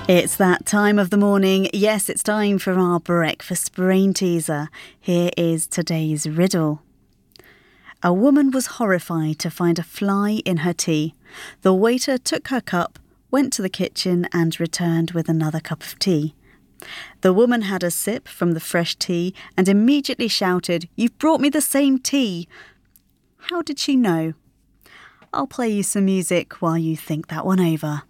It's that time of the morning. Yes, it's time for our breakfast brain teaser. Here is today's riddle. A woman was horrified to find a fly in her tea. The waiter took her cup, went to the kitchen and returned with another cup of tea. The woman had a sip from the fresh tea and immediately shouted, "You've brought me the same tea." How did she know? I'll play you some music while you think that one over.